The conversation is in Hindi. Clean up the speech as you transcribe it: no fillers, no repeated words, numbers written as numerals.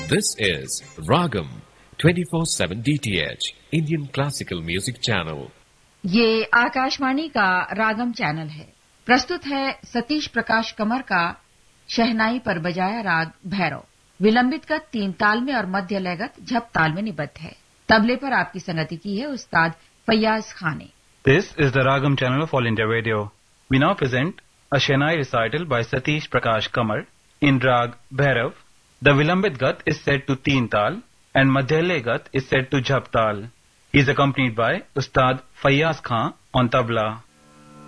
This is Ragam 24/7 DTH Indian Classical Music Channel. ये आकाशवाणी का रागम चैनल है। प्रस्तुत है सतीश प्रकाश कमर का शहनाई पर बजाया राग भैरव। विलंबित गत 3 ताल में और मध्य लयगत झप ताल में निबद्ध है। तबले पर आपकी संगति की है उस्ताद फैयाज खान ने। This is the Ragam channel of All India Radio. We now present a Shehnai recital by Satish Prakash Kamar in Rag Bhairav. The Vilambit Gat is set to Teen Tal and Madhyalaya Gat is set to Jhap Tal. He is accompanied by Ustad Fayaz Khan on tabla.